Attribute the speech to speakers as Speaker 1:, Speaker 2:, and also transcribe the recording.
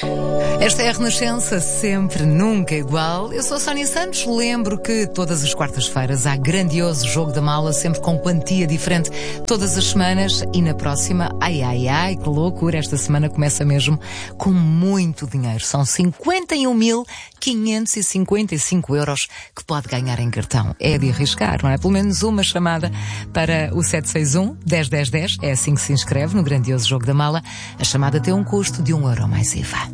Speaker 1: Esta é a Renascença, sempre, nunca igual. Eu sou a Sónia Santos. Lembro que todas as quartas-feiras há grandioso Jogo da Mala, sempre com quantia diferente, todas as semanas. E na próxima, ai, que loucura, esta semana começa mesmo com muito dinheiro. São 51.555 euros que pode ganhar em cartão. É de arriscar, não é? Pelo menos uma chamada para o 761 10 10 10. É assim que se inscreve no grandioso Jogo da Mala. A chamada tem um custo de €1 mais IVA.